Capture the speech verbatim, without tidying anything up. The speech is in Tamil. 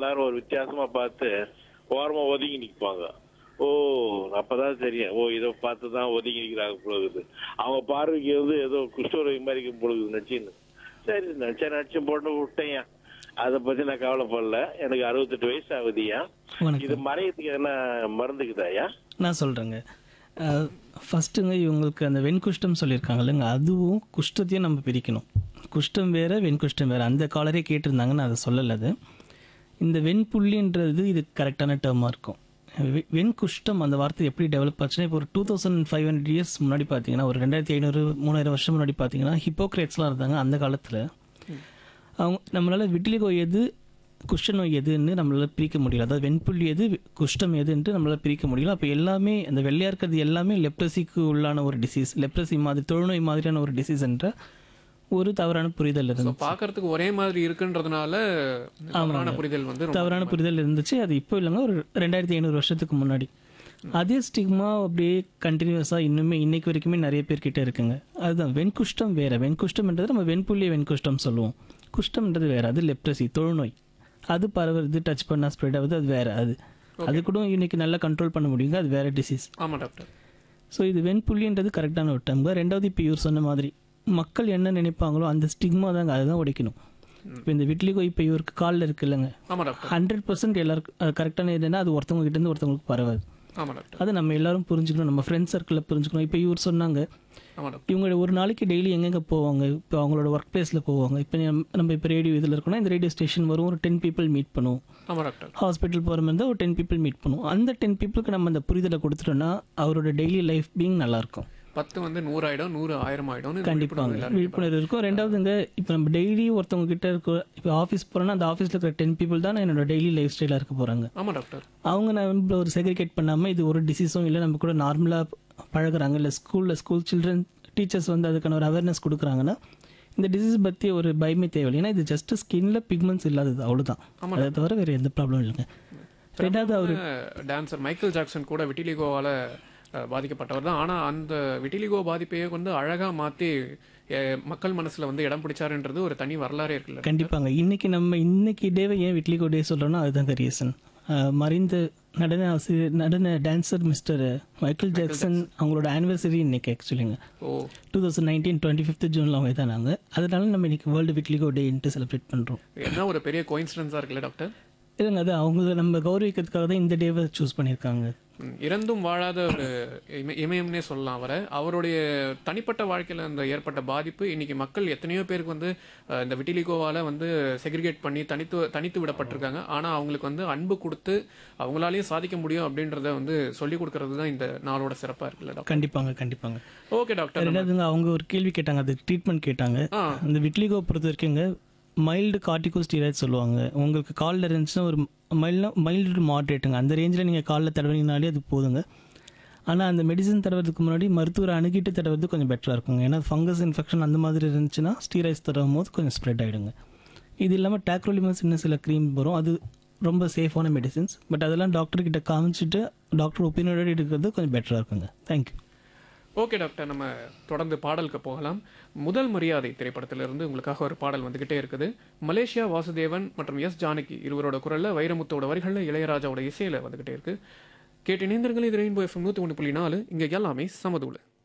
நேரம் ஒரு வித்தியாசமா பார்த்து ஓரமா ஒதுங்கி நிற்பாங்க. ஓ அப்பதான் தெரியும், ஓ இதை பார்த்துதான் ஒதுங்கி நிற்கிறாங்க பொழுது. அவங்க பார்வைக்கு வந்து ஏதோ குஷ்டரோகி மாதிரி இருக்கும் பொழுது நடிச்சுன்னு. சரி நடிச்சா நடிச்சு போட்டு விட்டேன். அதை பத்தி நான் கவலைப்படல. எனக்கு அறுபத்தெட்டு வயசு ஆகுதுயா. இது மறையத்துக்கு என்ன மருந்துக்குதாயா? நான் சொல்கிறேங்க. ஃபஸ்ட்டுங்க இவங்களுக்கு அந்த வெண்குஷ்டம் சொல்லியிருக்காங்க இல்லைங்க, அதுவும் குஷ்டத்தையும் நம்ம பிரிக்கணும். குஷ்டம் வேறு வெண்குஷ்டம் வேறு. அந்த காலரே கேட்டிருந்தாங்க, நான் அதை சொல்லலை. அது இந்த வெண்புள்ளின்றது இது கரெக்டான டேர்மாக இருக்கும். வெண்குஷ்டம் அந்த வார்த்தை எப்படி டெவலப் ஆச்சுன்னா, இப்போ ஒரு two thousand five hundred years முன்னாடி பார்த்தீங்கன்னா, ஒரு ரெண்டாயிரத்தி ஐநூறு மூணாயிரம் வருஷம் முன்னாடி பார்த்தீங்கன்னா ஹிப்போக்ரேட்ஸ்லாம் இருந்தாங்க. அந்த காலத்தில் அவங்க நம்மளால் விட்டிலிகோ எது குஷ்ட நோய் எதுன்னு நம்மளால் பிரிக்க முடியல. அதாவது வெண்புள்ளி எது குஷ்டம் எதுன்ட்டு நம்மளால் பிரிக்க முடியல. அப்போ எல்லாமே அந்த வெள்ளையாக இருக்கிறது எல்லாமே லெப்ரஸிக்கு உள்ளான ஒரு டிசீஸ், லெப்ரஸி மாதிரி தொழுநோய் மாதிரியான ஒரு டிசீஸ் என்ற ஒரு தவறான புரிதல் இருந்துச்சு. பார்க்கறதுக்கு ஒரே மாதிரி இருக்குன்றதுனால தவறான புரிதல் வந்து தவறான புரிதல் இருந்துச்சு. அது இப்போ இல்லைங்க, ஒரு ரெண்டாயிரத்தி ஐநூறு வருஷத்துக்கு முன்னாடி. அதே ஸ்டிக்மா அப்படியே கண்டினியூஸாக இன்னுமே இன்னைக்கு வரைக்குமே நிறைய பேர்கிட்ட இருக்குங்க. அதுதான் வெண்குஷ்டம் வேற. வெண்குஷ்டம்ன்றது நம்ம வெண்புள்ளியை வெண்குஷ்டம் சொல்லுவோம். குஷ்டம்ன்றது வேற, அது லெப்ரஸி தொழுநோய். அது பரவுறது, டச் பண்ணால் ஸ்ப்ரெட் ஆகுது, அது வேற. அது அது கூட இன்னைக்கு நல்லா கண்ட்ரோல் பண்ண முடியுங்க, அது வேற டிசீஸ். ஆமாம் டாக்டர். ஸோ இது வெண்புள்ளின்றது கரெக்டான ஒரு டேர்ம். ரெண்டாவது இப்போ இவர் சொன்ன மாதிரி மக்கள் என்ன நினைப்பாங்களோ அந்த ஸ்டிக்மா தாங்க, அதுதான் உடைக்கணும். இப்போ இந்த விட்லிகோ இப்போ இவருக்கு காலில் இருக்கு இல்லைங்க, ஹண்ட்ரட் பர்சன்ட் எல்லாருக்கும் கரெக்டான இதுன்னா அது ஒருத்தவங்க கிட்டேருந்து ஒருத்தவங்களுக்கு பரவாது. அதை நம்ம எல்லாரும் புரிஞ்சுக்கணும், நம்ம ஃப்ரெண்ட்ஸ் சர்க்கிளில் புரிஞ்சுக்கணும். இப்போ இவர் சொன்னாங்க இவங்க ஒரு நாளைக்கு டெய்லி எங்கெங்கே போவாங்க, இப்போ அவங்களோட ஒர்க் பிளேஸில் போவாங்க. இப்போ நம்ம இப்போ ரேடியோ இதில் இருக்கோம்னா இந்த ரேடியோ ஸ்டேஷன் வரும், ஒரு டென் பீப்புள் மீட் பண்ணுவோம். ஹாஸ்பிட்டல் போகிற மாதிரி இருந்தால் ஒரு டென் பீப்புள் மீட் பண்ணுவோம். அந்த டென் பீப்புளுக்கு நம்ம அந்த புரிதலை கொடுத்துட்டோம்னா அவரோட டெய்லி லைஃப் பீயிங் நல்லாயிருக்கும். பத்து வந்து நூறாயிடும், நூறு ஆயிரம் ஆயிடும். கண்டிப்பாக விழிப்புணர்வு இருக்கும். ரெண்டாவதுங்க, இப்போ நம்ம டெய்லி ஒருத்தவங்க கிட்ட இருக்க, இப்போ ஆஃபீஸ் போகிறோன்னா அந்த ஆஃபீஸில் இருக்கிற டென் பீப்புள் தான் என்னோட டெய்லி லைஃப் ஸ்டைலாக இருக்க போகிறாங்க. ஆமாம் டாக்டர். அவங்க நம்ம ஒரு செக்ரிகேட் பண்ணாமல் இது ஒரு டிசீஸும் இல்லை, நம்ம கூட நார்மலாக பழகுறாங்க. இல்லை ஸ்கூலில் ஸ்கூல் சில்ட்ரன் டீச்சர்ஸ் வந்து அதுக்கான ஒரு அவேர்னஸ் கொடுக்குறாங்கன்னா இந்த டிசீஸ் பற்றி ஒரு பயமே தேவையில்லை. ஏன்னா இது ஜஸ்ட் ஸ்கின்ல பிக்மெண்ட்ஸ் இல்லாதது, அவ்வளோதான். அதை தவிர வேறு எந்த ப்ராப்ளம் இல்லைங்க. ரெண்டாவது அவர் டான்சர் மைக்கேல் ஜாக்சன் கூட விட்டிலிகோவால் பாதிக்கப்பட்டவர் தான். ஆனால் அந்த விட்டிலிகோ பாதிப்பையே வந்து அழகாக மாற்றி மக்கள் மனசில் வந்து இடம் பிடிச்சாருன்றது ஒரு தனி வரலாறே இருக்குல்ல. கண்டிப்பாங்க. இன்னைக்கு நம்ம இன்னைக்கு டேவை ஏன் விட்டிலிகோ டே சொல்கிறோன்னா அதுதான் ரீசன். மறைந்த நடன ஆசிரியர், நடன டான்சர் மிஸ்டர் மைக்கேல் ஜாக்சன் அவங்களோட ஆனிவர்சரி இன்னைக்கு ஆக்சுவலிங்க. ஓ two thousand nineteen twenty fifth ஜூனில் அவங்க தான் நாங்கள். அதனால நம்ம இன்னைக்கு வேர்ல்டு விட்லிகோ டேன்ட்டு செலிப்ரேட் பண்ணுறோம். என்ன ஒரு பெரிய கோயின்சிடன்ஸாக இருக்குல்ல டாக்டர். இல்லைங்க, அது அவங்க நம்ம கௌரவிக்கிறதுக்காக தான் இந்த டேவை சூஸ் பண்ணியிருக்காங்க. இறந்தும் வாழாத ஒரு இமயம்னே சொல்லலாம் அவரை. அவருடைய தனிப்பட்ட வாழ்க்கையில் அந்த ஏற்பட்ட பாதிப்பு இன்னைக்கு மக்கள் எத்தனையோ பேருக்கு வந்து இந்த விட்டிலிகோவால் வந்து செக்ரிகேட் பண்ணி தனித்து தனித்து விடப்பட்டிருக்காங்க. ஆனால் அவங்களுக்கு வந்து அன்பு கொடுத்து அவங்களாலேயும் சாதிக்க முடியும் அப்படின்றத வந்து சொல்லிக் கொடுக்கறது தான் இந்த நாளோட சிறப்பாக இருக்குல்ல. கண்டிப்பாங்க கண்டிப்பாங்க. Okay doctor. ரெண்டாவதுங்க, அவங்க ஒரு கேள்வி கேட்டாங்க, அது ட்ரீட்மெண்ட் கேட்டாங்க. இந்த விட்டிலிகோ பொறுத்த வரைக்குங்க மைல்டு கார்டிகோஸ்டீராய்டு சொல்லுவாங்க. உங்களுக்கு காலில் இருந்துச்சுன்னா ஒரு மைல்டு மைல்டு டு மாட்ரேட்டுங்க, அந்த ரேஞ்சில் நீங்கள் காலில் தடவினாலே அது போதுங்க. ஆனால் அந்த மெடிசன் தடவுறதுக்கு முன்னாடி மருத்துவரை அணுகிட்டு தடவுறது கொஞ்சம் பெட்டராக இருக்குங்க. ஏன்னா ஃபங்கஸ் இன்ஃபெக்ஷன் அந்த மாதிரி இருந்துச்சுன்னா ஸ்டீராய்ட்ஸ் தடவும் போது கொஞ்சம் ஸ்ப்ரெட் ஆகிடுங்க. இது இல்லாமல் டேக்ரோலிமஸ் இன்னும் சில க்ரீம் வரும், அது ரொம்ப சேஃபான மெடிசன்ஸ். பட் அதெல்லாம் டாக்டர்கிட்ட காமிச்சிட்டு டாக்டர் ஒப்பீனியோட எடுக்கிறது கொஞ்சம் பெட்டராக இருக்குங்க. தேங்க்யூ. ஓகே டாக்டர், நம்ம தொடர்ந்து பாடலுக்கு போகலாம். முதல் மரியாதை திரைப்படத்திலிருந்து உங்களுக்காக ஒரு பாடல் வந்துகிட்டே இருக்குது. மலேசியா வாசுதேவன் மற்றும் எஸ் ஜானகி இருவரோட குரல்ல, வைரமுத்தோட வரிகளில், இளையராஜாவோட இசையில வந்துகிட்டே இருக்கு. கேட்டு இணைந்திருங்கள். இது ரெயின்போ எஃப்எம் நூற்றி ஒன்று புள்ளி நாலு. இங்கே எல்லாமே சமதூளு.